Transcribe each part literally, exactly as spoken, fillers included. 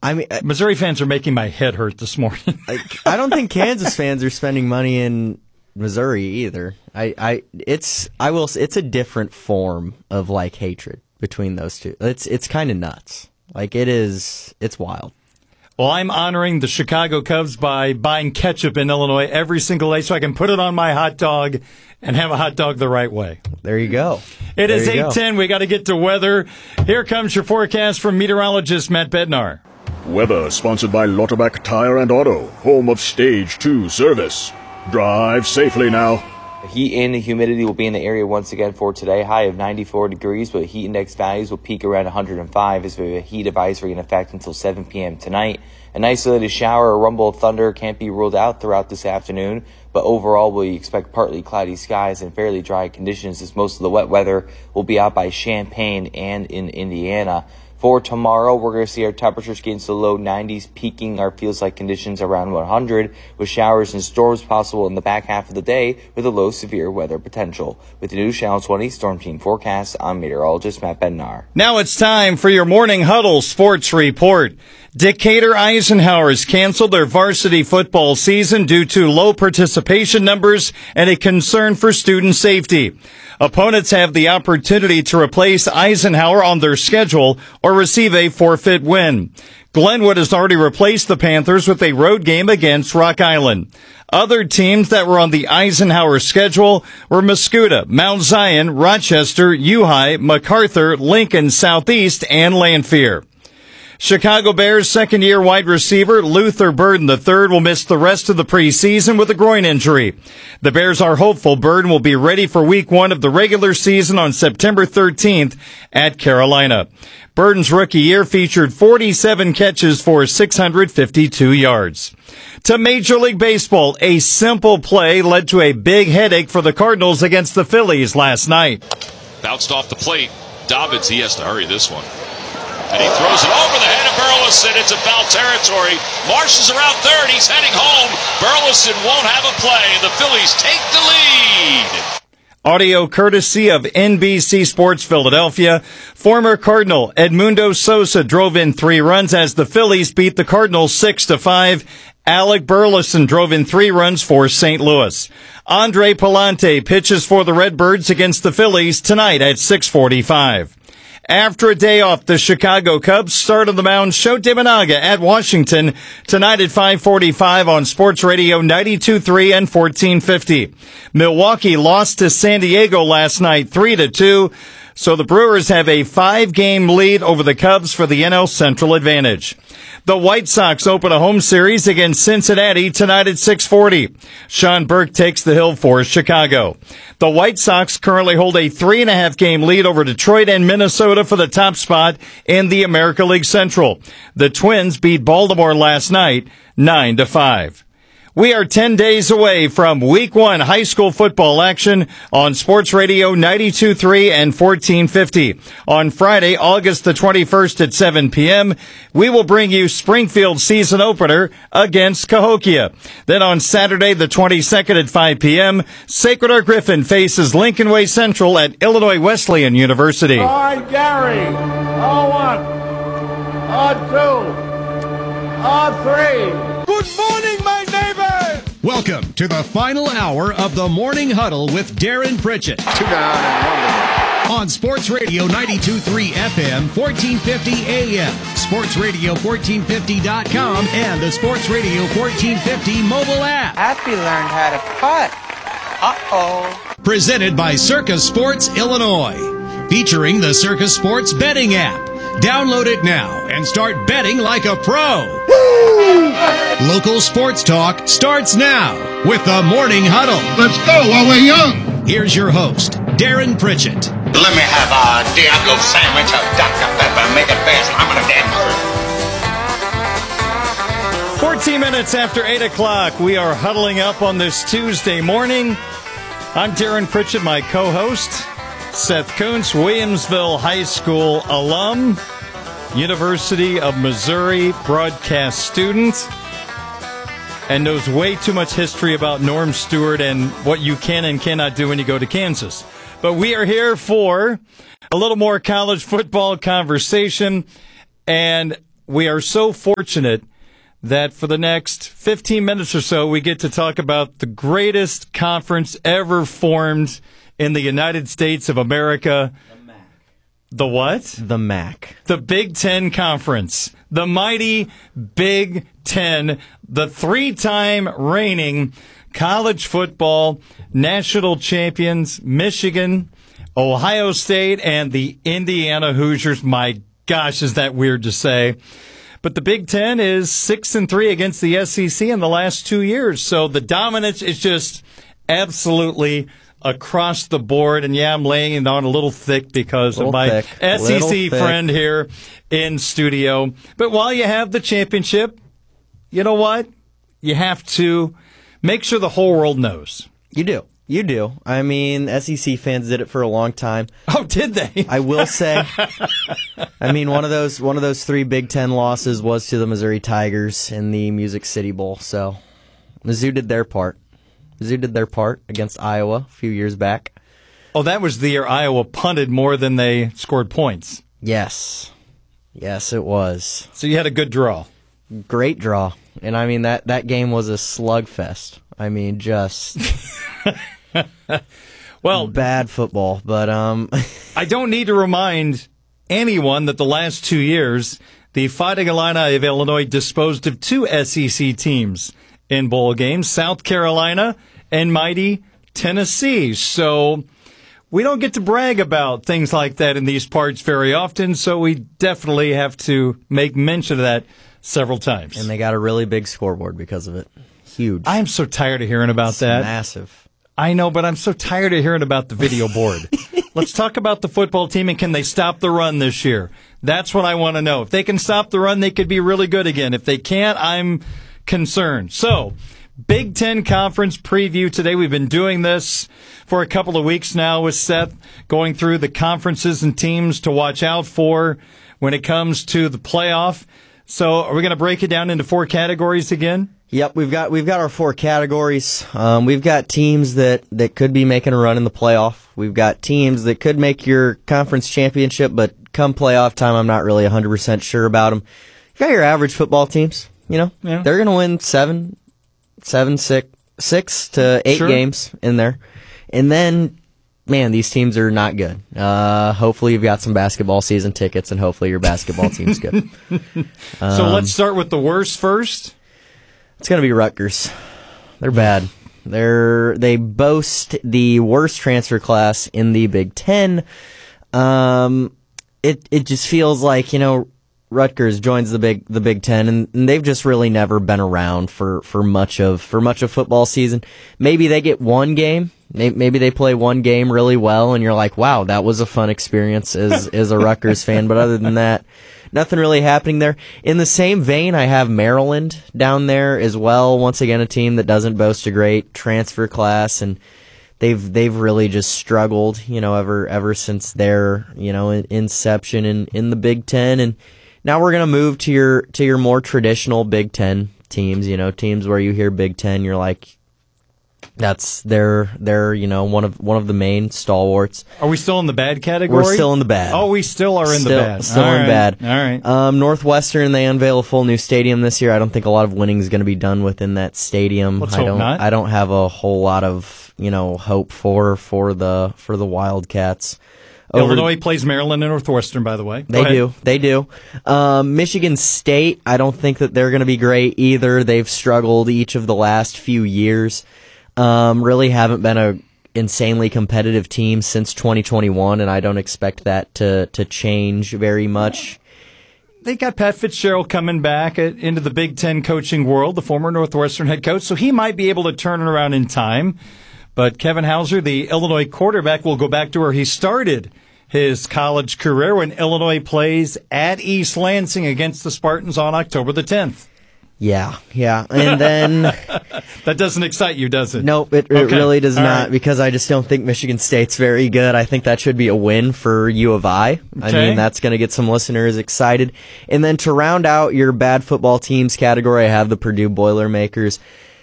I mean, Missouri fans are making my head hurt this morning. I, I don't think Kansas fans are spending money in Missouri either. I, I, it's, I will. It's a different form of like hatred between those two. It's, it's kind of nuts. Like it is. It's wild. Well, I'm honoring the Chicago Cubs by buying ketchup in Illinois every single day so I can put it on my hot dog and have a hot dog the right way. There you go. It there is eight ten. We got to get to weather. Here comes your forecast from meteorologist Matt Bednar. Weather sponsored by Lauterbach Tire and Auto, home of Stage two service. Drive safely now. The heat and the humidity will be in the area once again for today. High of ninety-four degrees, but heat index values will peak around one hundred five as we have a heat advisory in effect until seven p.m. tonight. An isolated shower or rumble of thunder can't be ruled out throughout this afternoon, but overall we expect partly cloudy skies and fairly dry conditions as most of the wet weather will be out by Champaign and in Indiana. For tomorrow, we're going to see our temperatures get into the low nineties, peaking our feels-like conditions around one hundred, with showers and storms possible in the back half of the day with a low severe weather potential. With the new Channel twenty Storm Team forecast, I'm meteorologist Matt Bednar. Now it's time for your Morning Huddle Sports Report. Decatur Eisenhower has canceled their varsity football season due to low participation numbers and a concern for student safety. Opponents have the opportunity to replace Eisenhower on their schedule or receive a forfeit win. Glenwood has already replaced the Panthers with a road game against Rock Island. Other teams that were on the Eisenhower schedule were Mascoutah, Mount Zion, Rochester, U-High, MacArthur, Lincoln Southeast, and Lanphier. Chicago Bears second-year wide receiver Luther Burden the third will miss the rest of the preseason with a groin injury. The Bears are hopeful Burden will be ready for week one of the regular season on September thirteenth at Carolina. Burden's rookie year featured forty-seven catches for six hundred fifty-two yards. To Major League Baseball, a simple play led to a big headache for the Cardinals against the Phillies last night. Bounced off the plate. Dobbins, he has to hurry this one. And he throws it over the head of Burleson. It's a foul territory. Marsh is around third. He's heading home. Burleson won't have a play. The Phillies take the lead. Audio courtesy of N B C Sports Philadelphia. Former Cardinal Edmundo Sosa drove in three runs as the Phillies beat the Cardinals six to five. Alec Burleson drove in three runs for Saint Louis. Andre Palante pitches for the Redbirds against the Phillies tonight at six forty-five. After a day off, the Chicago Cubs start on the mound Sho Imanaga at Washington tonight at five forty-five on Sports Radio ninety-two point three and fourteen fifty. Milwaukee lost to San Diego last night three to two, so the Brewers have a five-game lead over the Cubs for the N L Central advantage. The White Sox open a home series against Cincinnati tonight at six forty. Sean Burke takes the hill for Chicago. The White Sox currently hold a three and a half game lead over Detroit and Minnesota for the top spot in the America League Central. The Twins beat Baltimore last night nine to five. We are ten days away from week one high school football action on Sports Radio ninety-two point three and fourteen fifty. On Friday, August the twenty-first at seven p.m., we will bring you Springfield season opener against Cahokia. Then on Saturday the twenty-second at five p.m., Sacred Heart Griffin faces Lincoln Way Central at Illinois Wesleyan University. All right, Gary. On one. On two. On three. Good morning, my neighbor. Welcome to the final hour of the Morning Huddle with Darren Pritchett. Two down and one. On Sports Radio ninety-two point three F M, fourteen fifty A M, Sports Radio fourteen fifty dot com, and the Sports Radio fourteen fifty mobile app. Happy learned how to putt. Uh-oh. Presented by Circus Sports Illinois. Featuring the Circus Sports betting app. Download it now and start betting like a pro. Woo! Local sports talk starts now with the Morning Huddle. Let's go while we're young. Here's your host, Darren Pritchett. Let me have a Diablo sandwich of Doctor Pepper. Make it fast. I'm gonna damn hurt. fourteen minutes after eight o'clock, we are huddling up on this Tuesday morning. I'm Darren Pritchett, my co-host. Seth Kuntz, Williamsville High School alum, University of Missouri broadcast student, and knows way too much history about Norm Stewart and what you can and cannot do when you go to Kansas. But we are here for a little more college football conversation, and we are so fortunate that for the next fifteen minutes or so, we get to talk about the greatest conference ever formed in the United States of America. The M A C. The what? The M A C. The Big Ten Conference. The mighty Big Ten. The three-time reigning college football national champions, Michigan, Ohio State, and the Indiana Hoosiers. My gosh, is that weird to say. But the Big Ten is six and three against the S E C in the last two years. So the dominance is just absolutely across the board. And yeah, I'm laying it on a little thick because of my thick. S E C Little friend thick. here in studio. But while you have the championship, you know what? You have to make sure the whole world knows. You do. You do. I mean, S E C fans did it for a long time. Oh, did they? I will say. I mean, one of those one of those three Big Ten losses was to the Missouri Tigers in the Music City Bowl. So, Mizzou did their part. Mizzou did their part against Iowa a few years back. Oh, that was the year Iowa punted more than they scored points. Yes. Yes, it was. So you had a good draw. Great draw. And I mean, that, that game was a slugfest. I mean, just... Well, bad football, but um, I don't need to remind anyone that the last two years, the Fighting Illini of Illinois disposed of two S E C teams in bowl games, South Carolina and mighty Tennessee. So we don't get to brag about things like that in these parts very often, so we definitely have to make mention of that several times. And they got a really big scoreboard because of it. Huge. I am so tired of hearing about it's that. Massive. I know, but I'm so tired of hearing about the video board. Let's talk about the football team, and can they stop the run this year? That's what I want to know. If they can stop the run, they could be really good again. If they can't, I'm concerned. So, Big Ten Conference preview today. We've been doing this for a couple of weeks now with Seth, going through the conferences and teams to watch out for when it comes to the playoff. So, are we going to break it down into four categories again? Yep, we've got we've got our four categories. Um, we've got teams that, that could be making a run in the playoff. We've got teams that could make your conference championship, but come playoff time, I'm not really one hundred percent sure about them. You've got your average football teams. You know, yeah. They're going to win seven, seven, six, six to eight sure. games in there, and then. Man, these teams are not good. Uh, hopefully you've got some basketball season tickets, and hopefully your basketball team's good. um, so let's start with the worst first. It's going to be Rutgers. They're bad. They're they boast the worst transfer class in the Big Ten. Um, it it just feels like, you know, Rutgers joins the big the Big Ten, and, and they've just really never been around for, for much of for much of football season. Maybe they get one game. Maybe they play one game really well, and you're like, wow, that was a fun experience as as a Rutgers fan. But other than that, nothing really happening there. In the same vein, I have Maryland down there as well. Once again, a team that doesn't boast a great transfer class, and they've they've really just struggled, you know, ever ever since their you know inception in, in the Big Ten. And now we're gonna move to your to your more traditional Big Ten teams. You know, teams where you hear Big Ten, you're like. That's their, their, you know, one of one of the main stalwarts. Are we still in the bad category? We're still in the bad. Oh, we still are in still, the bad. Still All in right. bad. All right. Um, Northwestern, they unveil a full new stadium this year. I don't think a lot of winning is going to be done within that stadium. Let's I hope don't, not. I don't have a whole lot of, you know, hope for for the for the Wildcats. Over, Illinois plays Maryland and Northwestern, by the way. Go They ahead. do. They do. Um, Michigan State, I don't think that they're going to be great either. They've struggled each of the last few years. Um, really haven't been a insanely competitive team since twenty twenty-one, and I don't expect that to, to change very much. They got Pat Fitzgerald coming back at, into the Big Ten coaching world, the former Northwestern head coach, so he might be able to turn it around in time. But Kevin Hauser, the Illinois quarterback, will go back to where he started his college career when Illinois plays at East Lansing against the Spartans on October the tenth. Yeah, yeah. And then... That doesn't excite you, does it? Nope, it, it Okay. really does All not, right. because I just don't think Michigan State's very good. I think that should be a win for U of I. I Okay. mean, that's going to get some listeners excited. And then to round out your bad football teams category, I have the Purdue Boilermakers.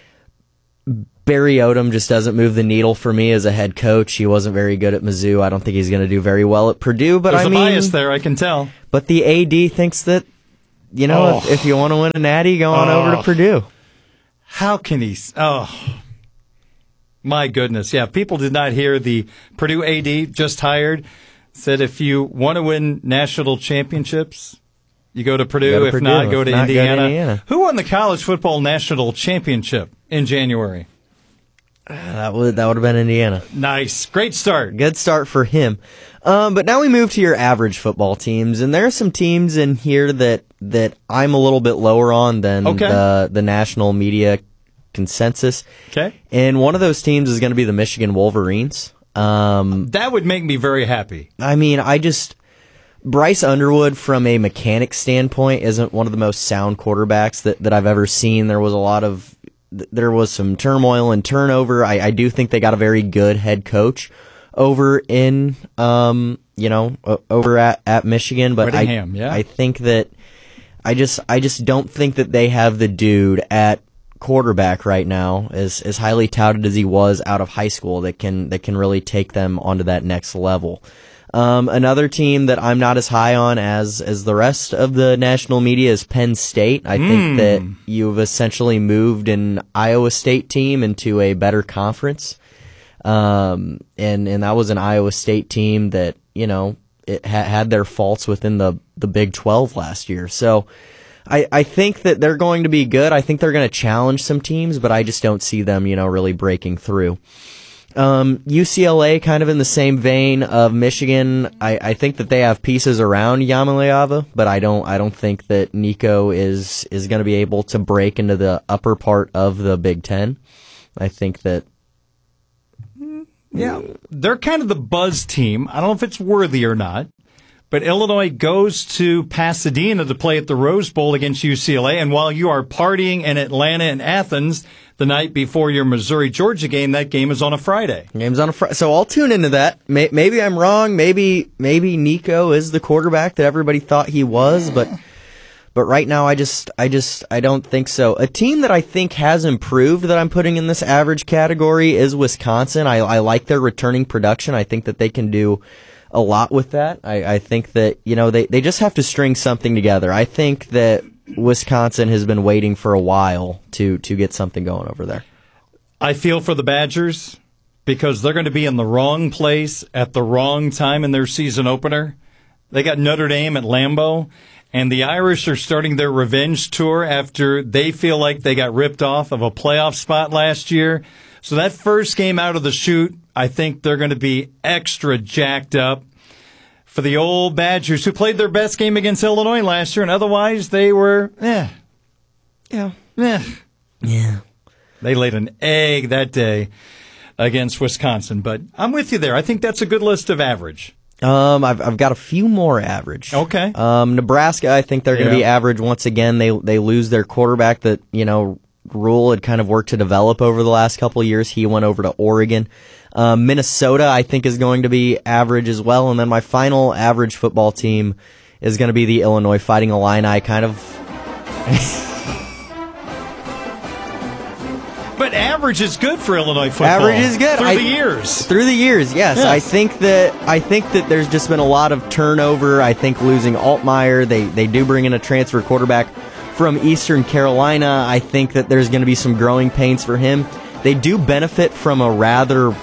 Barry Odom just doesn't move the needle for me as a head coach. He wasn't very good at Mizzou. I don't think he's going to do very well at Purdue. But There's I a mean, bias there, I can tell. But the A D thinks that you know, Oh. if, if you want to win a natty, go on Oh. over to Purdue. How can he? Oh, my goodness. Yeah, people did not hear the Purdue A D just hired. Said if you want to win national championships, you go to Purdue. Go to if Purdue. not, go If to, not, go to Indiana. Indiana. Who won the college football national championship in January? That would that would have been Indiana. Nice. Great start. Good start for him. Um, but now we move to your average football teams, and there are some teams in here that, that I'm a little bit lower on than Okay. the the national media consensus. Okay. And one of those teams is going to be the Michigan Wolverines. Um, That would make me very happy. I mean, I just Bryce Underwood, from a mechanic standpoint, isn't one of the most sound quarterbacks that, that I've ever seen. There was a lot of there was some turmoil and turnover. I, I do think they got a very good head coach over in um you know o- over at, at Michigan, but Whittingham, I yeah. I think that I just I just don't think that they have the dude at quarterback right now, as as highly touted as he was out of high school, that can that can really take them onto that next level. Um, another team that I'm not as high on as as the rest of the national media is Penn State. I think that you've essentially moved an Iowa State team into a better conference. Um, and, and that was an Iowa State team that, you know, it ha- had their faults within the, the Big twelve last year. So I, I think that they're going to be good. I think they're going to challenge some teams, but I just don't see them, you know, really breaking through. Um, U C L A, kind of in the same vein of Michigan. I, I think that they have pieces around Yamaleava, but I don't, I don't think that Nico is, is going to be able to break into the upper part of the Big Ten. I think that, Yeah, they're kind of the buzz team. I don't know if it's worthy or not, but Illinois goes to Pasadena to play at the Rose Bowl against U C L A. And while you are partying in Atlanta and Athens the night before your Missouri-Georgia game, that game is on a Friday. Game's on a Friday, so I'll tune into that. May- maybe I'm wrong. Maybe maybe Nico is the quarterback that everybody thought he was, but but right now I just I just I don't think so. A team that I think has improved that I'm putting in this average category is Wisconsin. I, I like their returning production. I think that they can do a lot with that. I, I think that, you know, they, they just have to string something together. I think that Wisconsin has been waiting for a while to to get something going over there. I feel for the Badgers because they're going to be in the wrong place at the wrong time in their season opener. They got Notre Dame at Lambeau, and the Irish are starting their revenge tour after they feel like they got ripped off of a playoff spot last year. So that first game out of the chute, I think they're going to be extra jacked up. For the old Badgers, who played their best game against Illinois last year, and otherwise they were, eh, Yeah. eh. Yeah. They laid an egg that day against Wisconsin. But I'm with you there. I think that's a good list of average. Um, I've I've got a few more average. Okay. Um, Nebraska, I think they're going to Yeah. be average once again. They they lose their quarterback that, you know, Rule had kind of worked to develop over the last couple of years. He went over to Oregon. Um, Minnesota, I think, is going to be average as well. And then my final average football team is going to be the Illinois Fighting Illini. Kind of. But average is good for Illinois football. Average is good. Through I- the years. Through the years, yes. Yes. I think that I think that there's just been a lot of turnover. I think losing Altmaier, they they do bring in a transfer quarterback from Eastern Carolina. I think that there's going to be some growing pains for him. They do benefit from a rather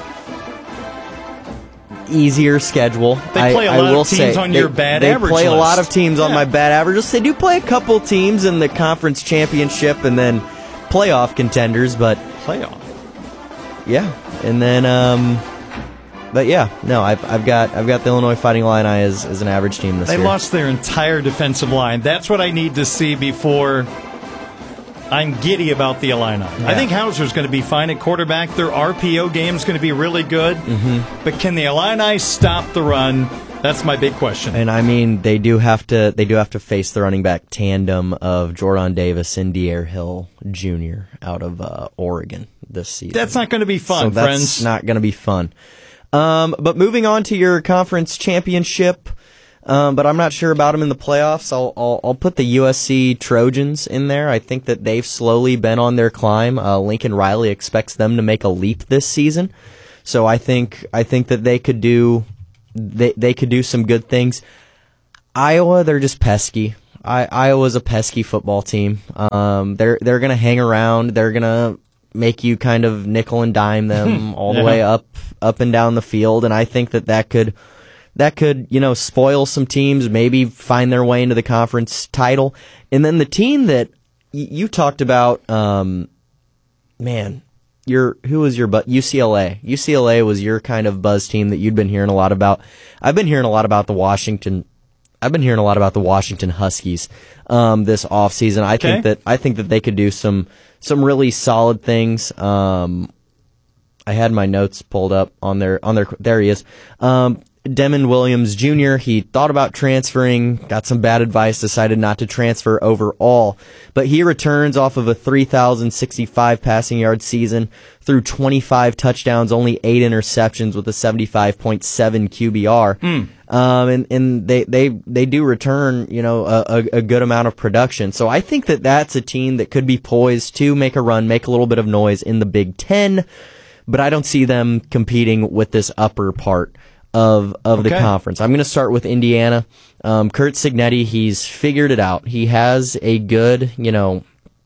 easier schedule. They play a I, lot I of will teams say. on they, your bad they average play a list. lot of teams on Yeah. my bad averages. They do play a couple teams in the conference championship and then playoff contenders, but Playoff. yeah, and then, um, but yeah, no, I've I've got I've got the Illinois Fighting Illini as, as an average team this They year. lost their entire defensive line. That's what I need to see before I'm giddy about the Illini. I think Hauser's going to be fine at quarterback. Their R P O game is going to be really good. Mm-hmm. But can the Illini stop the run? That's my big question. And I mean, they do have to they do have to face the running back tandem of Jordan Davis and De'Air Hill Junior out of uh, Oregon this season. That's not going to be fun, so that's friends. not going to be fun. Um, but moving on to your conference championship, um, but I'm not sure about them in the playoffs. I'll, I'll I'll put the U S C Trojans in there. I think that they've slowly been on their climb. Uh, Lincoln Riley expects them to make a leap this season, so I think I think that they could do they they could do some good things. Iowa, they're just pesky. I, Iowa's a pesky football team. Um, they're they're gonna hang around. They're gonna make you kind of nickel and dime them all the Yeah. way up up and down the field, and I think that that could that could you know spoil some teams, maybe find their way into the conference title. And then the team that y- you talked about, um, man, your who was your but U C L A? U C L A was your kind of buzz team that you'd been hearing a lot about. I've been hearing a lot about the Washington. I've been hearing a lot about the Washington Huskies um, this offseason. I Okay. think that I think that they could do some some really solid things. Um, I had my notes pulled up on their on their. There he is. Um, Demond Williams Junior He thought about transferring, got some bad advice, decided not to transfer overall. But he returns off of a three thousand sixty-five passing yard season, threw twenty-five touchdowns, only eight interceptions with a seventy-five point seven Q B R. Mm. Um, and, and they, they, they do return, you know, a, a, a good amount of production. So I think that that's a team that could be poised to make a run, make a little bit of noise in the Big Ten, but I don't see them competing with this upper part of of the Okay. conference. I'm going to start with Indiana. Um, Kurt Cignetti, he's figured it out. He has a good, you know,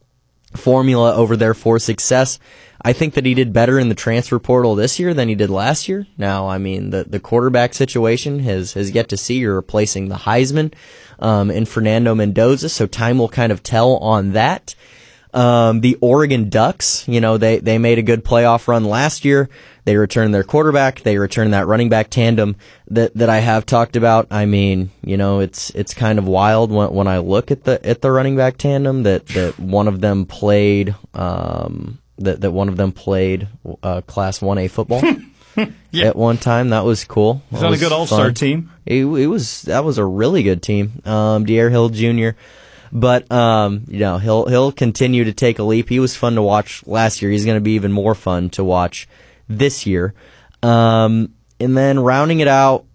formula over there for success. I think that he did better in the transfer portal this year than he did last year. Now, I mean, the, the quarterback situation has, has yet to see. You're replacing the Heisman um, and Fernando Mendoza, so time will kind of tell on that. Um, the Oregon Ducks, you know, they, they made a good playoff run last year. They returned their quarterback. They returned that running back tandem that, that I have talked about. I mean, you know, it's, it's kind of wild when, when I look at the, at the running back tandem that, that one of them played, um, that, that one of them played, uh, Class one A football. Yeah. At one time. That was cool. He's That on a was good all-star fun. team. It, it was, that was a really good team. Um, De'Aaron Hill Junior But, um, you know, he'll, he'll continue to take a leap. He was fun to watch last year. He's going to be even more fun to watch this year. Um, and then rounding it out,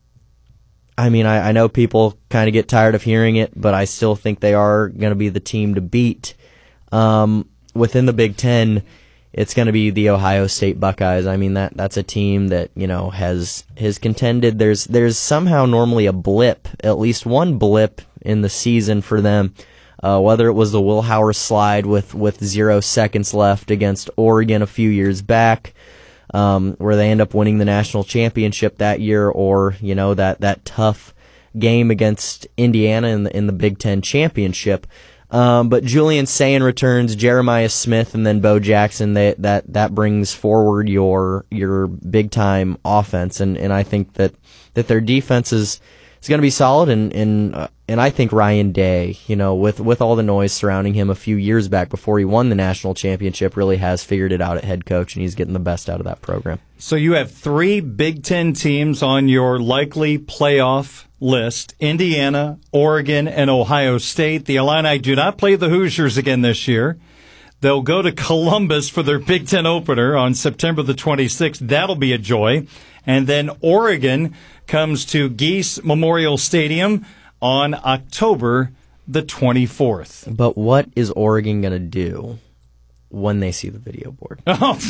I mean, I, I know people kind of get tired of hearing it, but I still think they are going to be the team to beat. Um, within the Big Ten, it's going to be the Ohio State Buckeyes. I mean, that that's a team that, you know, has has contended. There's there's somehow normally a blip, at least one blip in the season for them. Uh, whether it was the Will Howard slide with, with zero seconds left against Oregon a few years back, um, where they end up winning the national championship that year, or, you know, that, that tough game against Indiana in the, in the Big Ten championship. Um, but Julian Sayin returns, Jeremiah Smith, and then Bo Jackson. They, that that brings forward your your big time offense, and, and I think that, that their defense is is going to be solid, and and uh, and I think Ryan Day, you know, with with all the noise surrounding him a few years back before he won the national championship, really has figured it out at head coach, and he's getting the best out of that program. So you have three Big Ten teams on your likely playoff list: Indiana, Oregon, and Ohio State. The Illini do not play the Hoosiers again this year. They'll go to Columbus for their Big Ten opener on September the twenty-sixth. That'll be a joy. And then Oregon comes to Geese Memorial Stadium on October the twenty-fourth. But what is Oregon going to do when they see the video board? Oh,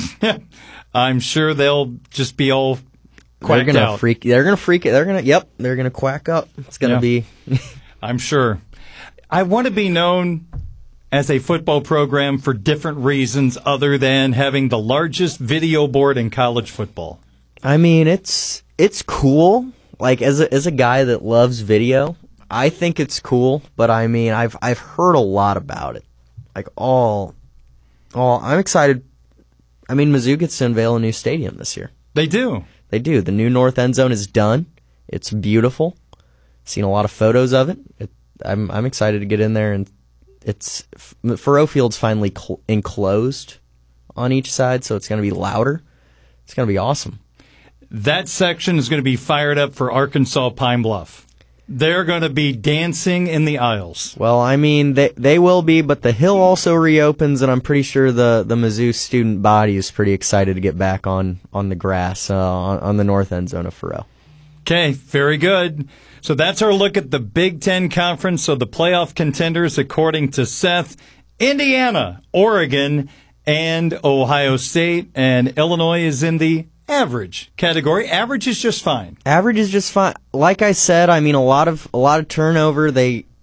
I'm sure they'll just be all They're quacked gonna out. freak. They're gonna freak it. They're gonna. Yep. They're gonna quack up. It's gonna Yeah. be. I'm sure. I want to be known as a football program for different reasons other than having the largest video board in college football. I mean, it's it's cool. Like as a as a guy that loves video, I think it's cool. But I mean, I've I've heard a lot about it. Like all, all. I'm excited. I mean, Mizzou gets to unveil a new stadium this year. They do. They do. The new north end zone is done. It's beautiful. Seen a lot of photos of it. it I'm I'm excited to get in there, and it's Faurot Field's finally cl- enclosed on each side, so it's going to be louder. It's going to be awesome. That section is going to be fired up for Arkansas Pine Bluff. They're going to be dancing in the aisles. Well, I mean, they they will be, but the hill also reopens, and I'm pretty sure the, the Mizzou student body is pretty excited to get back on, on the grass uh, on, on the north end zone of Faurot. Okay, very good. So that's our look at the Big Ten Conference. So the playoff contenders, according to Seth: Indiana, Oregon, and Ohio State. And Illinois is in the average category. Average is just fine. Average is just fine. Like I said, I mean, a lot of a lot of turnover. They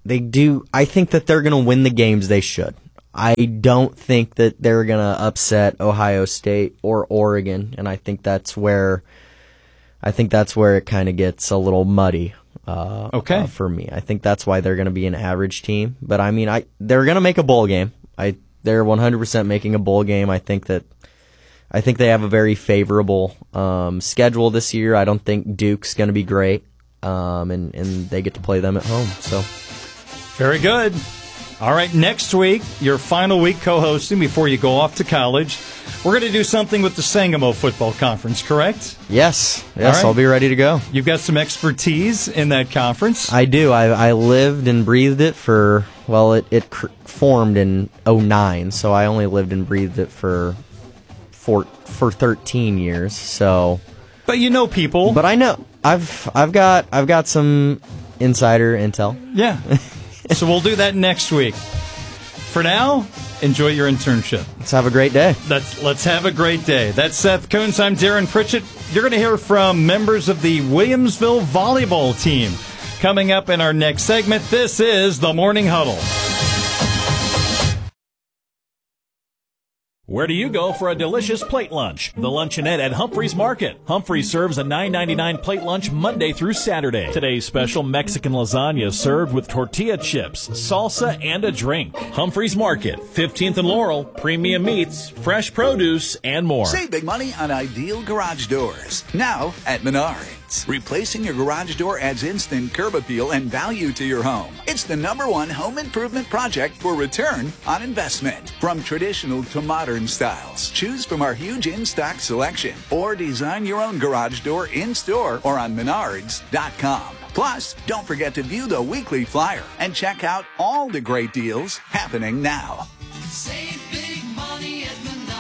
they do. I think that they're going to win the games they should. I don't think that they're going to upset Ohio State or Oregon, and I think that's where I think that's where it kind of gets a little muddy. Uh, okay. Uh, for me, I think that's why they're going to be an average team. But I mean, I they're going to make a bowl game. I they're one hundred percent making a bowl game. I think that I think they have a very favorable um, schedule this year. I don't think Duke's going to be great, um, and and they get to play them at home. So very good. All right, next week, your final week co-hosting before you go off to college. We're going to do something with the Sangamo Football Conference, correct? Yes. Yes, right. I'll be ready to go. You've got some expertise in that conference. I do. I, I lived and breathed it for, well, it, it cr- formed in oh nine, so I only lived and breathed it for, for, for thirteen years, so. But you know people. But I know. I've, I've got, I've got some insider intel. Yeah. So we'll do that next week. For now, enjoy your internship. Let's have a great day. Let's, let's have a great day. That's Seth Coons. I'm Darren Pritchett. You're going to hear from members of the Williamsville volleyball team coming up in our next segment. This is The Morning Huddle. Where do you go for a delicious plate lunch? The Luncheonette at Humphreys Market. Humphreys serves a nine ninety-nine plate lunch Monday through Saturday. Today's special Mexican lasagna served with tortilla chips, salsa, and a drink. Humphreys Market, fifteenth and Laurel, premium meats, fresh produce, and more. Save big money on ideal garage doors. Now at Menards. Replacing your garage door adds instant curb appeal and value to your home. It's the number one home improvement project for return on investment. From traditional to modern styles, choose from our huge in-stock selection or design your own garage door in-store or on menards dot com. Plus, don't forget to view the weekly flyer and check out all the great deals happening now. Save big money at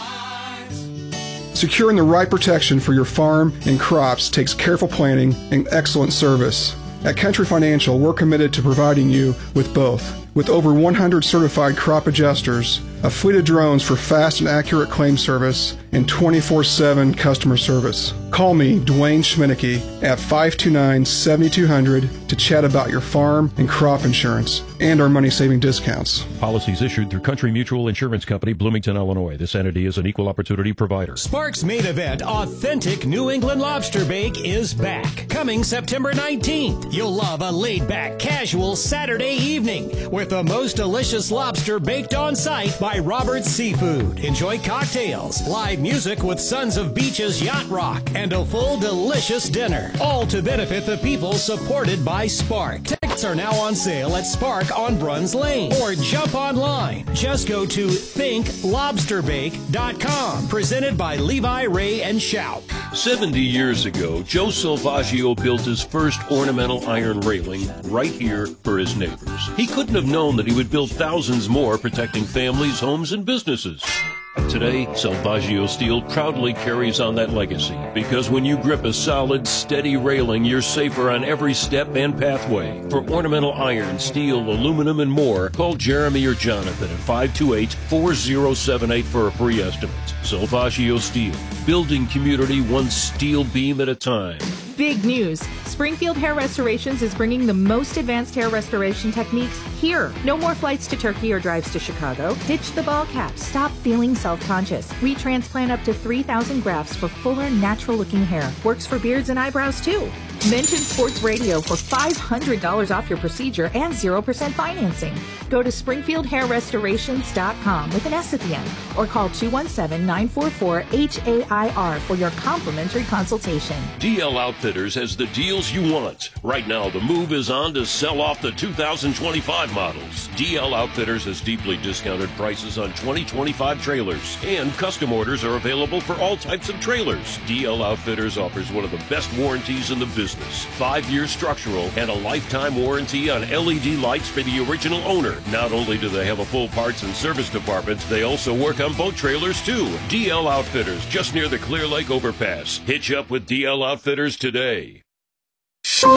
Menards. Securing the right protection for your farm and crops takes careful planning and excellent service. At Country Financial, we're committed to providing you with both. With over one hundred certified crop adjusters, a fleet of drones for fast and accurate claim service, and twenty-four seven customer service. Call me, Dwayne Schminicki, at five two nine, seven two zero zero to chat about your farm and crop insurance and our money-saving discounts. Policies issued through Country Mutual Insurance Company, Bloomington, Illinois. This entity is an equal opportunity provider. Sparks' main event, Authentic New England Lobster Bake, is back. Coming September nineteenth. You'll love a laid-back, casual Saturday evening with the most delicious lobster baked on site by Robert's Seafood. Enjoy cocktails, live music with Sons of Beaches Yacht Rock, and a full delicious dinner. All to benefit the people supported by Spark. Tickets are now on sale at Spark on Bruns Lane. Or jump online. Just go to think lobster bake dot com. Presented by Levi, Ray, and Shout. seventy years ago, Joe Salvaggio built his first ornamental iron railing right here for his neighbors. He couldn't have known that he would build thousands more, protecting families, homes, and businesses. Today, Salvaggio Steel proudly carries on that legacy, because when you grip a solid, steady railing, you're safer on every step and pathway. For ornamental iron, steel, aluminum, and more, call Jeremy or Jonathan at five two eight, four zero seven eight for a free estimate. Salvaggio Steel, building community one steel beam at a time. Big news. Springfield Hair Restorations is bringing the most advanced hair restoration techniques here. No more flights to Turkey or drives to Chicago. Ditch the ball cap. Stop feeling self-conscious. We transplant up to three thousand grafts for fuller, natural-looking hair. Works for beards and eyebrows, too. Mention Sports Radio for five hundred dollars off your procedure and zero percent financing. Go to springfield hair restorations dot com with an S at the end or call two one seven, nine four four, H A I R for your complimentary consultation. D L Outfitters has the deals you want. Right now, the move is on to sell off the two thousand twenty-five models. D L Outfitters has deeply discounted prices on twenty twenty-five trailers, and custom orders are available for all types of trailers. D L Outfitters offers one of the best warranties in the business. Five-year structural and a lifetime warranty on L E D lights for the original owner. Not only do they have a full parts and service department, they also work on boat trailers too. D L Outfitters, just near the Clear Lake overpass. Hitch up with D L Outfitters today. From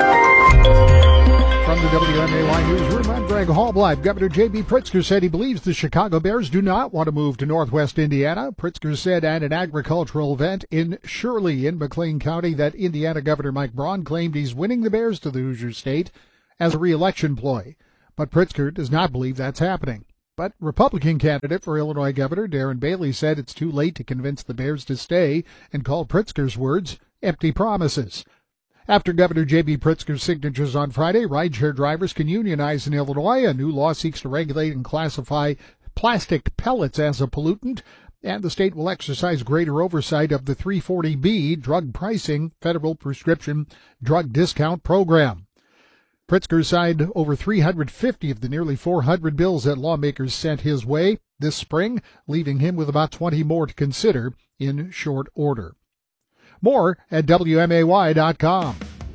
the W M A Y Newsroom, I'm Greg Hallbleib. Governor J B. Pritzker said he believes the Chicago Bears do not want to move to Northwest Indiana. Pritzker said at an agricultural event in Shirley in McLean County that Indiana Governor Mike Braun claimed he's winning the Bears to the Hoosier State as a re-election ploy. But Pritzker does not believe that's happening. But Republican candidate for Illinois Governor Darren Bailey said it's too late to convince the Bears to stay and called Pritzker's words empty promises. After Governor J B. Pritzker's signatures on Friday, rideshare drivers can unionize in Illinois. A new law seeks to regulate and classify plastic pellets as a pollutant, and the state will exercise greater oversight of the three forty B drug pricing federal prescription drug discount program. Pritzker signed over three hundred fifty of the nearly four hundred bills that lawmakers sent his way this spring, leaving him with about twenty more to consider in short order. More at W M A Y dot com.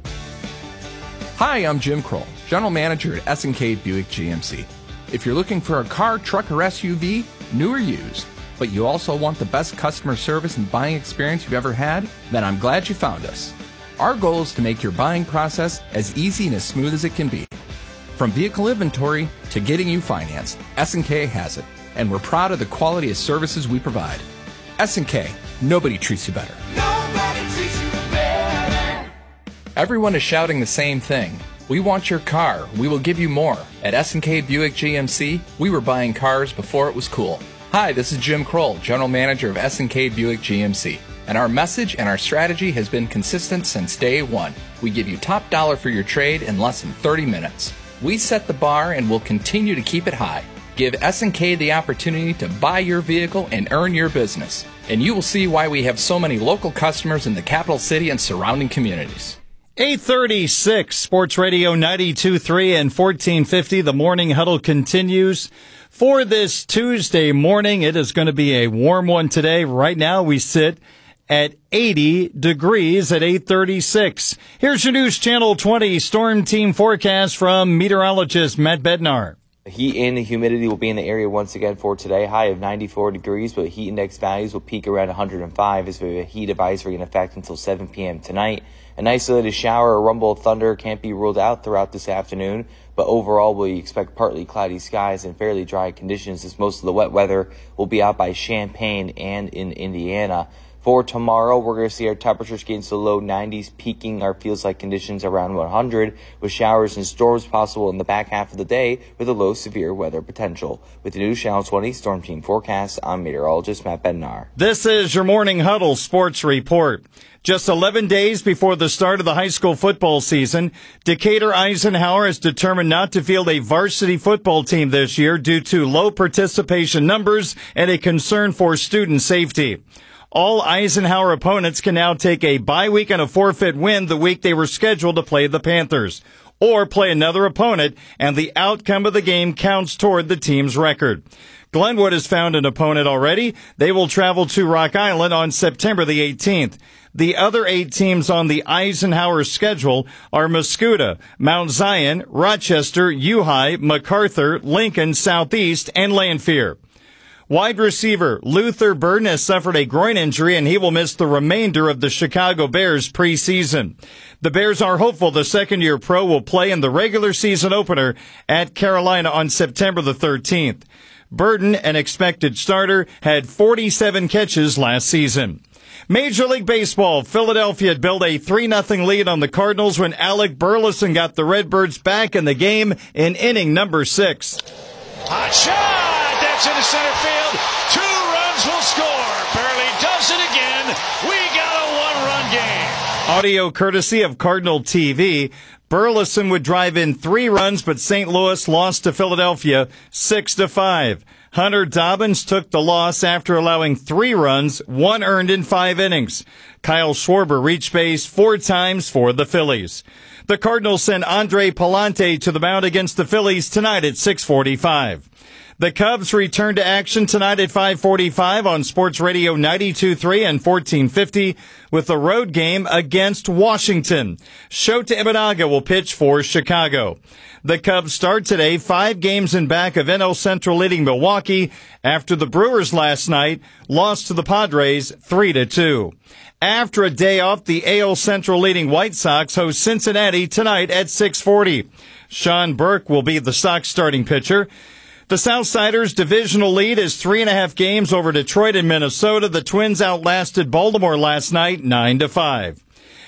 Hi, I'm Jim Kroll, General Manager at S and K Buick G M C. If you're looking for a car, truck, or S U V, new or used, but you also want the best customer service and buying experience you've ever had, then I'm glad you found us. Our goal is to make your buying process as easy and as smooth as it can be. From vehicle inventory to getting you financed, S and K has it, and we're proud of the quality of services we provide. S and K, nobody treats you better. Nobody treats you better. Everyone is shouting the same thing. We want your car. We will give you more. At S and K Buick G M C, we were buying cars before it was cool. Hi, this is Jim Kroll, General Manager of S and K Buick G M C. And our message and our strategy has been consistent since day one. We give you top dollar for your trade in less than thirty minutes. We set the bar and will continue to keep it high. Give S and K the opportunity to buy your vehicle and earn your business. And you will see why we have so many local customers in the capital city and surrounding communities. eight thirty-six, Sports Radio ninety-two point three and fourteen fifty. The Morning Huddle continues. For this Tuesday morning, it is going to be a warm one today. Right now we sit at eighty degrees at eight thirty-six. Here's your News Channel twenty Storm Team forecast from meteorologist Matt Bednar. The heat and the humidity will be in the area once again for today. High of ninety-four degrees, but heat index values will peak around one hundred five as we have a heat advisory in effect until seven p.m. tonight. An isolated shower or rumble of thunder can't be ruled out throughout this afternoon, but overall we expect partly cloudy skies and fairly dry conditions as most of the wet weather will be out by Champaign and in Indiana. For tomorrow, we're going to see our temperatures getting to the low nineties, peaking our feels-like conditions around one hundred, with showers and storms possible in the back half of the day with a low severe weather potential. With the News Channel twenty Storm Team forecast, I'm meteorologist Matt Bednar. This is your Morning Huddle Sports Report. Just eleven days before the start of the high school football season, Decatur Eisenhower is determined not to field a varsity football team this year due to low participation numbers and a concern for student safety. All Eisenhower opponents can now take a bye week and a forfeit win the week they were scheduled to play the Panthers, or play another opponent, and the outcome of the game counts toward the team's record. Glenwood has found an opponent already. They will travel to Rock Island on September the eighteenth. The other eight teams on the Eisenhower schedule are Muscuda, Mount Zion, Rochester, Uhi, MacArthur, Lincoln, Southeast, and Lanphier. Wide receiver Luther Burden has suffered a groin injury, and he will miss the remainder of the Chicago Bears preseason. The Bears are hopeful the second-year pro will play in the regular season opener at Carolina on September the thirteenth. Burden, an expected starter, had forty-seven catches last season. Major League Baseball, Philadelphia had built a three nothing lead on the Cardinals when Alec Burleson got the Redbirds back in the game in inning number six. Hot shot! That's into center field. Two runs will score. Barely does it again. We got a one-run game. Audio courtesy of Cardinal T V. Burleson would drive in three runs, but Saint Louis lost to Philadelphia six to five. Hunter Dobbins took the loss after allowing three runs, one earned in five innings. Kyle Schwarber reached base four times for the Phillies. The Cardinals send Andre Palante to the mound against the Phillies tonight at six forty-five. The Cubs return to action tonight at five forty-five on Sports Radio ninety-two point three and fourteen fifty with a road game against Washington. Shota Imanaga will pitch for Chicago. The Cubs start today five games in back of N L Central leading Milwaukee after the Brewers last night lost to the Padres three to two. After a day off, the A L Central leading White Sox host Cincinnati tonight at six forty. Sean Burke will be the Sox starting pitcher. The Southsiders' divisional lead is three and a half games over Detroit and Minnesota. The Twins outlasted Baltimore last night nine to five.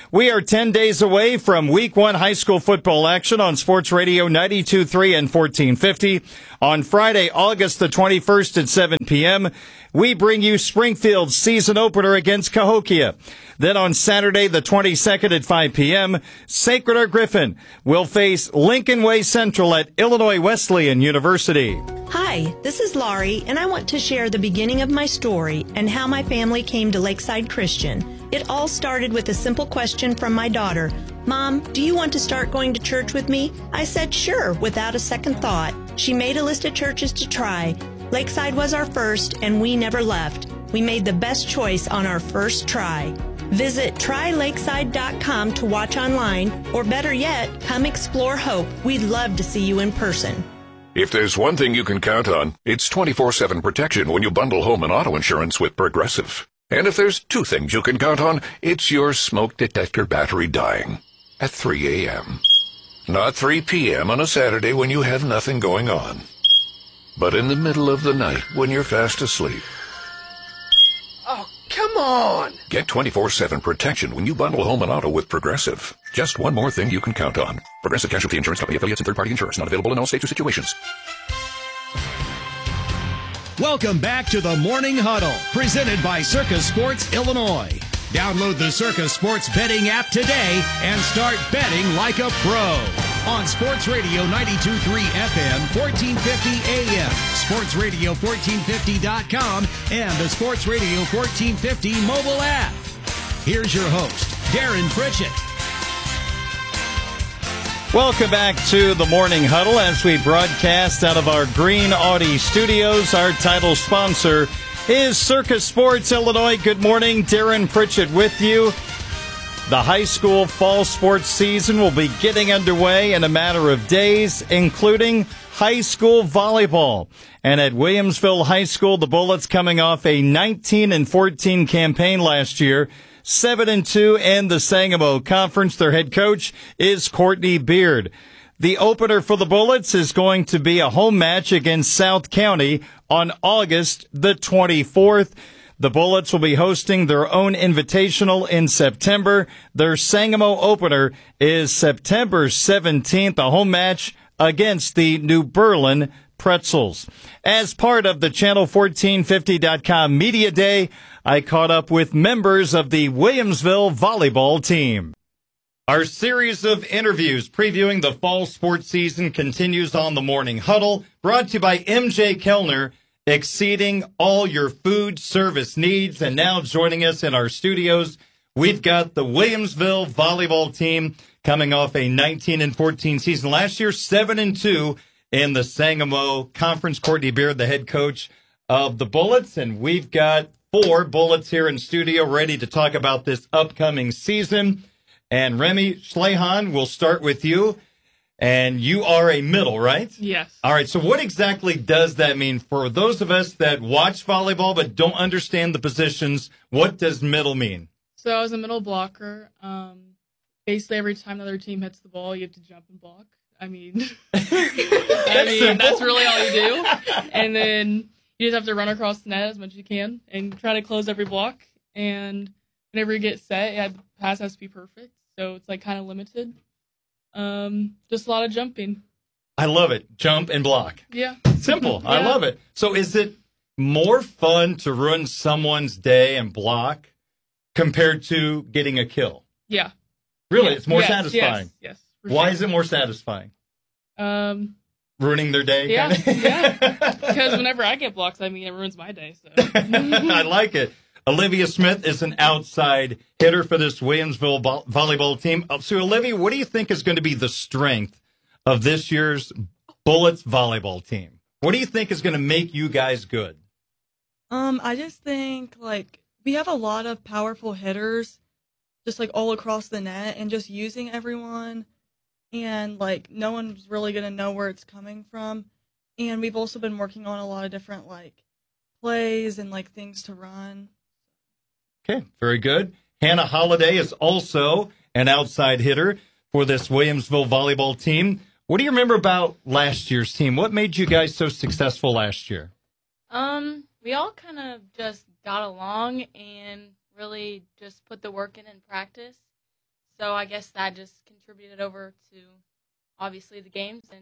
We are ten days away from week one high school football action on Sports Radio ninety-two point three and fourteen fifty. On Friday, August the twenty-first at seven p.m., we bring you Springfield's season opener against Cahokia. Then on Saturday the twenty-second at five p.m., Sacred Heart Griffin will face Lincoln Way Central at Illinois Wesleyan University. Hi, this is Laurie, and I want to share the beginning of my story and how my family came to Lakeside Christian. It all started with a simple question from my daughter. Mom, do you want to start going to church with me? I said sure, without a second thought. She made a list of churches to try. Lakeside was our first, and we never left. We made the best choice on our first try. Visit try lakeside dot com to watch online, or better yet, come explore Hope. We'd love to see you in person. If there's one thing you can count on, it's twenty-four seven protection when you bundle home and auto insurance with Progressive. And if there's two things you can count on, it's your smoke detector battery dying at three a.m. Not three p.m. on a Saturday when you have nothing going on, but in the middle of the night when you're fast asleep. Oh, come on! Get twenty-four seven protection when you bundle home and auto with Progressive. Just one more thing you can count on. Progressive Casualty Insurance Company affiliates and third-party insurers. Not available in all states or situations. Welcome back to the Morning Huddle, presented by Circus Sports Illinois. Download the Circus Sports betting app today and start betting like a pro. On Sports Radio ninety-two point three F M, fourteen fifty A M, sports radio fourteen fifty dot com, and the Sports Radio fourteen fifty mobile app. Here's your host, Darren Pritchett. Welcome back to the Morning Huddle as we broadcast out of our Green Audi studios. Our title sponsor is Circus Sports Illinois. Good morning, Darren Pritchett with you. The high school fall sports season will be getting underway in a matter of days, including high school volleyball. And at Williamsville High School, the Bullets coming off a nineteen and fourteen campaign last year, seven and two in the Sangamo Conference. Their head coach is Courtney Beard. The opener for the Bullets is going to be a home match against South County on August the twenty-fourth. The Bullets will be hosting their own invitational in September. Their Sangamo opener is September seventeenth, a home match against the New Berlin Pretzels. As part of the Channel fourteen fifty dot com Media Day, I caught up with members of the Williamsville volleyball team. Our series of interviews previewing the fall sports season continues on the Morning Huddle, brought to you by M J Kellner, exceeding all your food service needs. And now joining us in our studios, we've got the Williamsville volleyball team coming off a nineteen and fourteen season last year, seven and two in the Sangamo Conference. Courtney Beard, the head coach of the Bullets, and we've got four Bullets here in studio ready to talk about this upcoming season. And Remy Schlehan, we'll start with you. And you are a middle, right? Yes. All right, so what exactly does that mean? For those of us that watch volleyball but don't understand the positions, what does middle mean? So I was a middle blocker. Um, basically, every time the other team hits the ball, you have to jump and block. I mean, I mean simple. That's really all you do. And then you just have to run across the net as much as you can and try to close every block. And whenever you get set, yeah, the pass has to be perfect. So it's like kind of limited. Um, just a lot of jumping. I love it. Jump and block. Yeah. Simple. Yeah. I love it. So is it more fun to ruin someone's day and block compared to getting a kill? Yeah. Really? Yeah. It's more yes, satisfying? Yes. yes Why sure. is it more satisfying? Um, Ruining their day? Yeah. Kinda? Yeah. Because whenever I get blocks, I mean, it ruins my day. So I like it. Olivia Smith is an outside hitter for this Williamsville vo- volleyball team. So, Olivia, what do you think is going to be the strength of this year's Bullets volleyball team? What do you think is going to make you guys good? Um, I just think, like, we have a lot of powerful hitters just, like, all across the net and just using everyone. And, like, no one's really going to know where it's coming from. And we've also been working on a lot of different, like, plays and, like, things to run. Okay, very good. Hannah Holliday is also an outside hitter for this Williamsville volleyball team. What do you remember about last year's team? What made you guys so successful last year? Um, we all kind of just got along and really just put the work in in practice. So I guess that just contributed over to obviously the games, and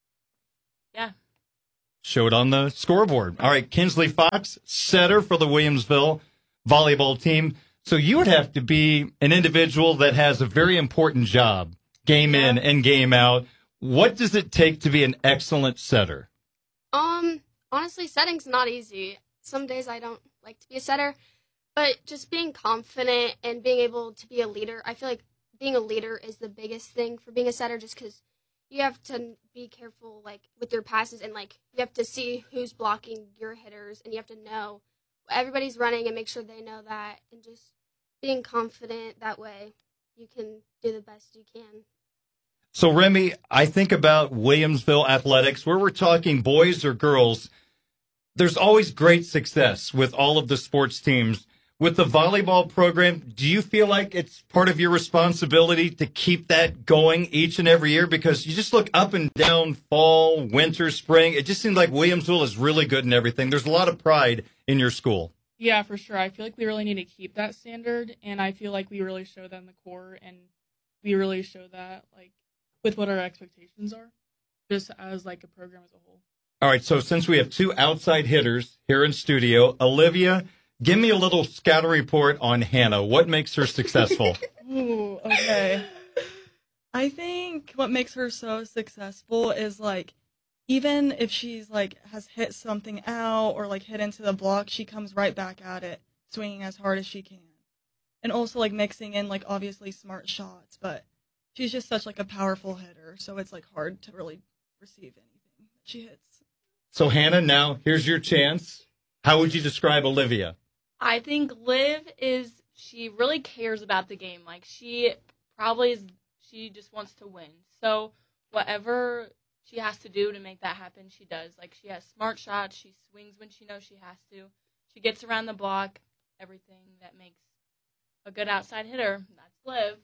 yeah. Show it on the scoreboard. All right, Kinsley Fox, setter for the Williamsville volleyball team. So you would have to be an individual that has a very important job, game in and game out. What does it take to be an excellent setter? Um, honestly, setting's not easy. Some days I don't like to be a setter, but just being confident and being able to be a leader, I feel like being a leader is the biggest thing for being a setter, just because you have to be careful, like, with your passes, and, like, you have to see who's blocking your hitters, and you have to know everybody's running and make sure they know that, and just being confident that way you can do the best you can. So, Remy, I think about Williamsville athletics, where we're talking boys or girls, there's always great success with all of the sports teams. With the volleyball program, do you feel like it's part of your responsibility to keep that going each and every year? Because you just look up and down fall, winter, spring. It just seems like Williamsville is really good in everything. There's a lot of pride in your school. Yeah, for sure. I feel like we really need to keep that standard, and I feel like we really show that in the core, and we really show that, like, with what our expectations are, just as, like, a program as a whole. All right, so since we have two outside hitters here in studio, Olivia, give me a little scouting report on Hannah. What makes her successful? Ooh, okay. I think what makes her so successful is, like, even if she's, like, has hit something out or, like, hit into the block, she comes right back at it, swinging as hard as she can. And also, like, mixing in, like, obviously smart shots, but she's just such, like, a powerful hitter, so it's, like, hard to really receive anything that she hits. So, Hannah, now here's your chance. How would you describe Olivia? I think Liv is, she really cares about the game. Like, she probably is, she just wants to win. So whatever she has to do to make that happen, she does. Like, she has smart shots. She swings when she knows she has to. She gets around the block, everything that makes a good outside hitter. That's Liv.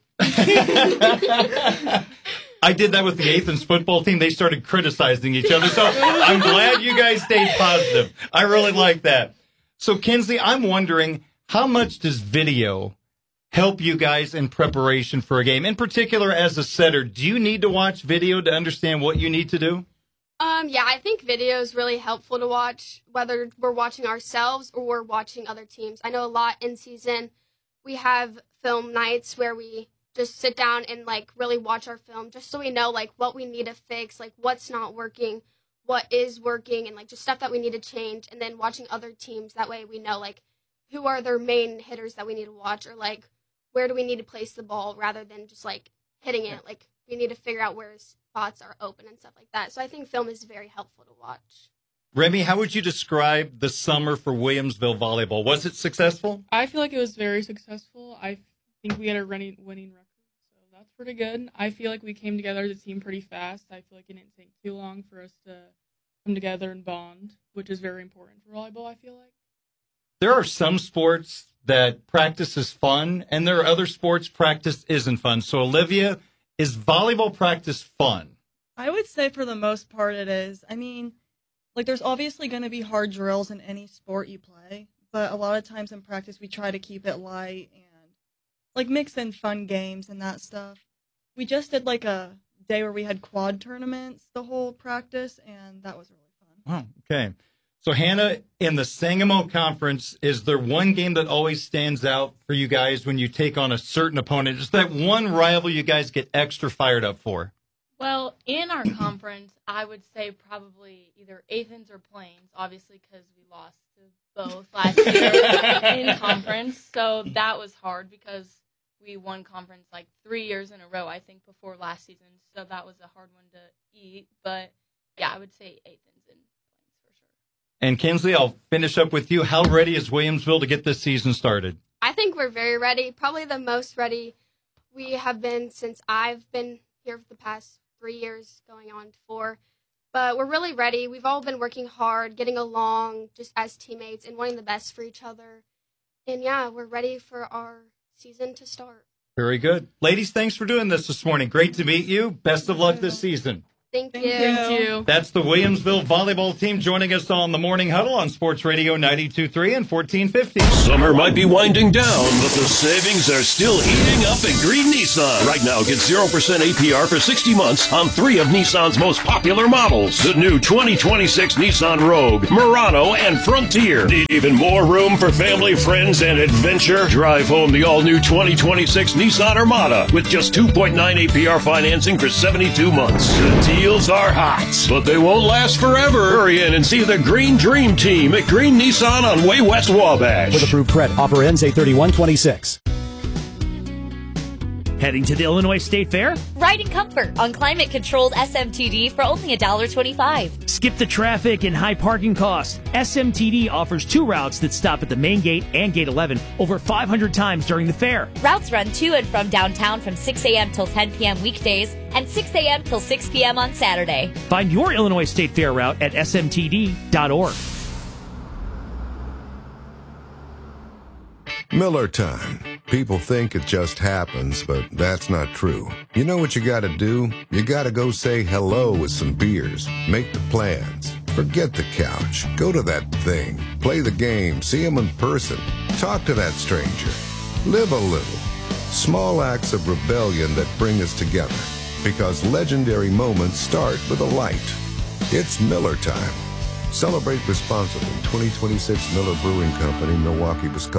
I did that with the Athens football team. They started criticizing each other. So I'm glad you guys stayed positive. I really like that. So, Kinsley, I'm wondering, how much does video help you guys in preparation for a game? In particular, as a setter, do you need to watch video to understand what you need to do? Um, yeah, I think video is really helpful to watch, whether we're watching ourselves or we're watching other teams. I know a lot in season, we have film nights where we just sit down and, like, really watch our film just so we know, like, what we need to fix, like, what's not working, what is working, and, like, just stuff that we need to change, and then watching other teams. That way we know, like, who are their main hitters that we need to watch, or, like, where do we need to place the ball rather than just, like, hitting it. Like, we need to figure out where spots are open and stuff like that. So I think film is very helpful to watch. Remy, how would you describe the summer for Williamsville volleyball? Was it successful? I feel like it was very successful. I think we had a running, winning record, so that's pretty good. I feel like we came together as a team pretty fast. I feel like it didn't take too long for us to come together and bond, which is very important for volleyball, I feel like. There are some sports that practice is fun, and there are other sports practice isn't fun. So, Olivia, is volleyball practice fun? I would say for the most part it is. I mean, like, there's obviously going to be hard drills in any sport you play, but a lot of times in practice we try to keep it light and, like, mix in fun games and that stuff. We just did, like, a day where we had quad tournaments the whole practice, and that was really fun. Oh, okay. So, Hannah, in the Sangamo Conference, is there one game that always stands out for you guys when you take on a certain opponent? Is that one rival you guys get extra fired up for? Well, in our conference, I would say probably either Athens or Plains, obviously because we lost to both last year in conference. So that was hard because we won conference like three years in a row, I think, before last season. So that was a hard one to eat. But, yeah, I would say Athens and Plains for sure. And, Kinsley, I'll finish up with you. How ready is Williamsville to get this season started? I think we're very ready, probably the most ready we have been since I've been here for the past three years, going on four. But we're really ready. We've all been working hard, getting along just as teammates and wanting the best for each other. And, yeah, we're ready for our season to start. Very good. Ladies, thanks for doing this this morning. Great to meet you. Best of luck this season. Thank, Thank you. you. Thank you. That's the Williamsville volleyball team joining us on the Morning Huddle on Sports Radio ninety-two point three and fourteen fifty. Summer might be winding down, but the savings are still heating up at Green Nissan. Right now, get zero percent A P R for sixty months on three of Nissan's most popular models. The new twenty twenty-six Nissan Rogue, Murano, and Frontier. Need even more room for family, friends, and adventure? Drive home the all-new twenty twenty-six Nissan Armada with just two point nine A P R financing for seventy-two months. The deals are hot, but they won't last forever. Hurry in and see the Green Dream Team at Green Nissan on Way West Wabash. With approved credit. Offer ends eight thirty-one twenty-six. Heading to the Illinois State Fair? Ride in comfort on climate-controlled S M T D for only one dollar and twenty-five cents. Skip the traffic and high parking costs. S M T D offers two routes that stop at the main gate and gate eleven over five hundred times during the fair. Routes run to and from downtown from six a.m. till ten p.m. weekdays and six a.m. till six p.m. on Saturday. Find your Illinois State Fair route at S M T D dot org. Miller time. People think it just happens, but that's not true. You know what you gotta do? You gotta go say hello with some beers. Make the plans. Forget the couch. Go to that thing. Play the game. See him in person. Talk to that stranger. Live a little. Small acts of rebellion that bring us together. Because legendary moments start with a light. It's Miller time. Celebrate responsibly. twenty twenty-six Miller Brewing Company, Milwaukee, Wisconsin.